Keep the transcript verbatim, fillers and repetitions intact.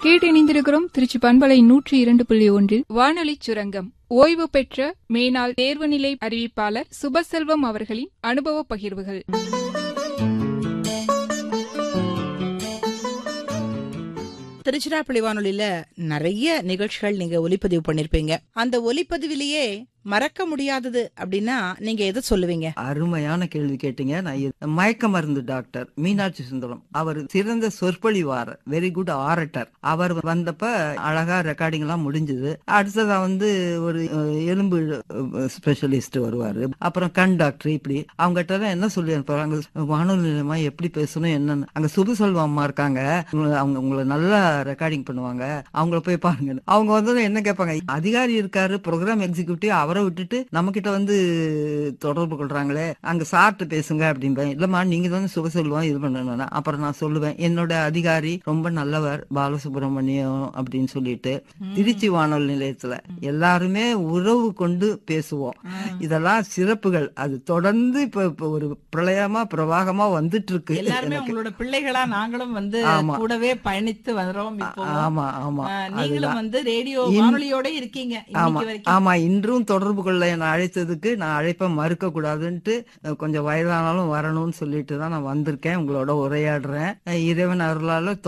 கேட்டு இணைந்திருக்கிறோம் திருச்சி பண்பலை நூற்றி இரண்டு புள்ளி ஒன்றில் வானொலி சுரங்கம். ஓய்வு பெற்ற மேனாள் தேர்வுநிலை அறிவிப்பாளர் சுபசெல்வம் அவர்களின் அனுபவ பகிர்வுகள். திருச்சிராப்பள்ளி வானொலியில நிறைய நிகழ்ச்சிகள் நீங்க ஒலிப்பதிவு பண்ணிருப்பீங்க. அந்த ஒலிப்பதிவிலேயே மறக்க முடியாதது அப்படின்னா நீங்க எதை சொல்லுவீங்க? அருமையான கேள்வி கேட்டீங்க. நான் மயக்க மருந்து டாக்டர் மீனாட்சி சுந்தரம், அவர் சிறந்த சொற்பொழிவாளர், வெரி குட் ஆரட்டர். அவர் வந்தப்ப அழகா ரெக்கார்டிங் எல்லாம் முடிஞ்சது. அடுத்ததா வந்து ஒரு எலும்பு ஸ்பெஷலிஸ்ட் வருவாரு, அப்புறம் கண் டாக்டர். இப்படி அவங்ககிட்ட எல்லாம் என்ன சொல்லி அனுப்புறாங்க, வானொலி நிலையமா எப்படி பேசணும் என்னன்னு. அங்க சுபசெல்வம் அம்மா இருக்காங்க, அவங்க உங்களை நல்லா ரெக்கார்டிங் பண்ணுவாங்க, அவங்கள போய் பாருங்க. அவங்க வந்து என்ன கேட்பாங்க, அதிகாரி இருக்காரு ப்ரோக்ராம் எக்ஸிக்யூட்டிவ், அவரை விட்டுட்டு நம்ம கிட்ட வந்து தொடர்பு கொள்றாங்களே, அங்க சார்ட்டு பேசுங்க அப்படின்பேன். இல்லம்மா நீங்க தானே சுபசெல்வம் இது பண்ணணும். அப்புறம் நான் சொல்லுவேன், என்னோட அதிகாரி ரொம்ப நல்லவர் பாலசுப்ரமணியம் அப்படின்னு சொல்லிட்டு. திருச்சி வானொலி நிலையத்துல எல்லாருமே உறவு கொண்டு பேசுவோம். இதெல்லாம் சிறப்புகள். அது தொடர்ந்து இப்ப ஒரு பிரளயமா பிரவாகமா வந்துட்டு இருக்கு. எல்லாருமே உங்களோட பிள்ளைகளா நாங்களும் வந்து கூடவே பயணித்து வரோம். ஆமா ஆமா, நீங்களும் வந்து ரேடியோ வானொலியோட இருக்கீங்க. ஆமா ஆமா, இன்றும் தொடர்பு கொள்ள என்ன அழைத்ததுக்கு நான் அழைப்ப மறுக்க கூடாதுன்ட்டு, கொஞ்சம் வயதானாலும் வரணும்னு சொல்லிட்டு தான் நான் வந்திருக்கேன், உங்களோட உரையாடுறேன். இறைவன் அருளால